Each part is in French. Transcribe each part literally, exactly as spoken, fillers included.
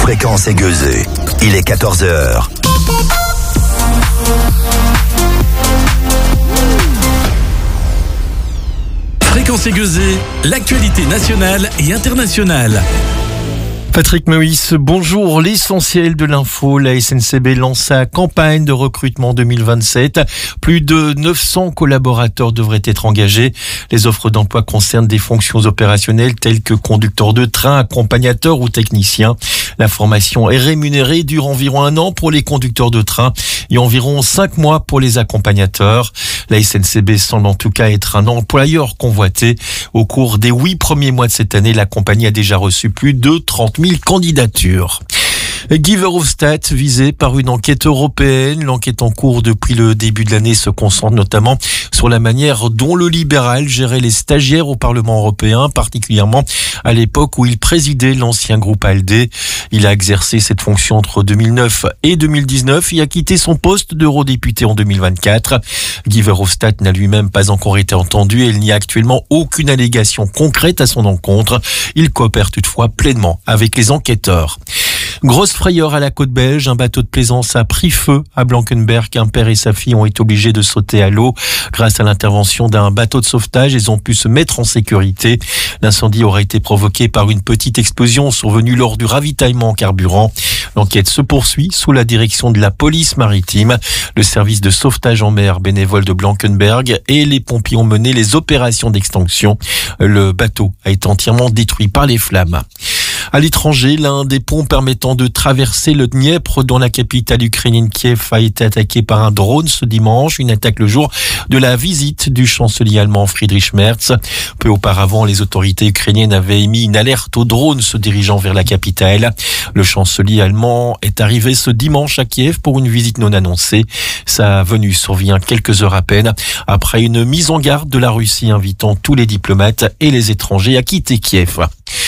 Fréquence aiguisée. Il est quatorze heures. Fréquence aiguisée, l'actualité nationale et internationale. Patrick Meurice, bonjour. L'essentiel de l'info, la S N C B lance sa campagne de recrutement deux mille vingt-sept. Plus de neuf cents collaborateurs devraient être engagés. Les offres d'emploi concernent des fonctions opérationnelles telles que conducteur de train, accompagnateur ou technicien. La formation est rémunérée, dure environ un an pour les conducteurs de train et environ cinq mois pour les accompagnateurs. La S N C B semble en tout cas être un employeur convoité. Au cours des huit premiers mois de cette année, la compagnie a déjà reçu plus de trente mille candidatures. Guy Verhofstadt visé par une enquête européenne. L'enquête en cours depuis le début de l'année se concentre notamment sur la manière dont le libéral gérait les stagiaires au Parlement européen, particulièrement à l'époque où il présidait l'ancien groupe ALDE. Il a exercé cette fonction entre deux mille neuf et deux mille dix-neuf et a quitté son poste d'eurodéputé en deux mille vingt-quatre. Guy Verhofstadt n'a lui-même pas encore été entendu et il n'y a actuellement aucune allégation concrète à son encontre. Il coopère toutefois pleinement avec les enquêteurs. Grosse frayeur à la côte belge, un bateau de plaisance a pris feu à Blankenberg. Un père et sa fille ont été obligés de sauter à l'eau. Grâce à l'intervention d'un bateau de sauvetage, ils ont pu se mettre en sécurité. L'incendie aurait été provoqué par une petite explosion survenue lors du ravitaillement en carburant. L'enquête se poursuit sous la direction de la police maritime. Le service de sauvetage en mer bénévole de Blankenberg et les pompiers ont mené les opérations d'extinction. Le bateau a été entièrement détruit par les flammes. À l'étranger, l'un des ponts permettant de traverser le Dniepr dans la capitale ukrainienne Kiev a été attaqué par un drone ce dimanche. Une attaque le jour de la visite du chancelier allemand Friedrich Merz. Peu auparavant, les autorités ukrainiennes avaient émis une alerte aux drones se dirigeant vers la capitale. Le chancelier allemand est arrivé ce dimanche à Kiev pour une visite non annoncée. Sa venue survient quelques heures à peine après une mise en garde de la Russie invitant tous les diplomates et les étrangers à quitter Kiev.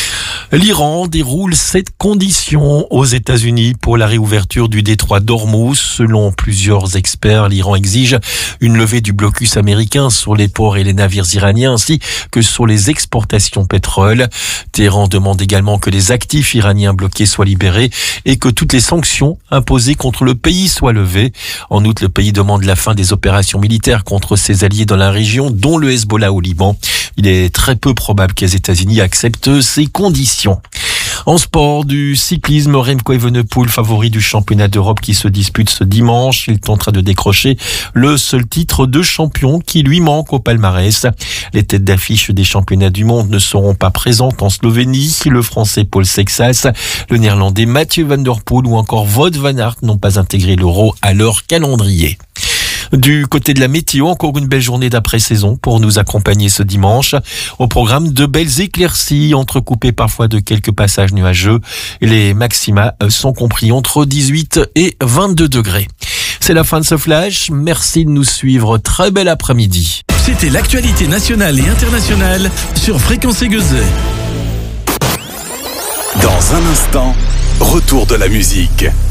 L'Iran déroule cette condition aux États-Unis pour la réouverture du détroit d'Ormuz. Selon plusieurs experts, l'Iran exige une levée du blocus américain sur les ports et les navires iraniens ainsi que sur les exportations pétrole. Téhéran demande également que les actifs iraniens bloqués soient libérés et que toutes les sanctions imposées contre le pays soient levées. En outre, le pays demande la fin des opérations militaires contre ses alliés dans la région, dont le Hezbollah au Liban. Il est très peu probable que les États-Unis acceptent ces conditions. En sport, du cyclisme, Remco Evenepoel, favori du championnat d'Europe qui se dispute ce dimanche. Il tentera de décrocher le seul titre de champion qui lui manque au palmarès. Les têtes d'affiche des championnats du monde ne seront pas présentes en Slovénie. Le Français Paul Sexas, le Néerlandais Mathieu Van Der Poel ou encore Wout van Aert n'ont pas intégré l'Euro à leur calendrier. Du côté de la météo, encore une belle journée d'après-saison pour nous accompagner ce dimanche. Au programme, de belles éclaircies, entrecoupées parfois de quelques passages nuageux. Les maxima sont compris entre dix-huit et vingt-deux degrés. C'est la fin de ce flash. Merci de nous suivre. Très bel après-midi. C'était l'actualité nationale et internationale sur Fréquence aiguisée. Dans un instant, retour de la musique.